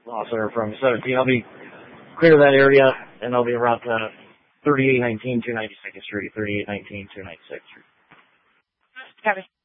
officer from 17. I'll be clear of that area, and I'll be around 3819 292nd Street, 3819 292nd Street. Copy.